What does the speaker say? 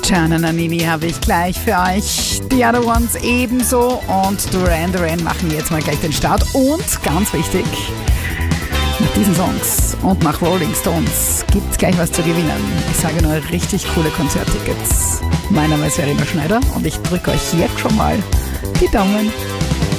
Gianna Nannini habe ich gleich für euch. The Other Ones ebenso. Und Duran Duran machen jetzt mal gleich den Start. Und ganz wichtig, nach diesen Songs und nach Rolling Stones gibt es gleich was zu gewinnen. Ich sage nur richtig coole Konzerttickets. Mein Name ist Verena Schneider und ich drücke euch jetzt schon mal die Daumen.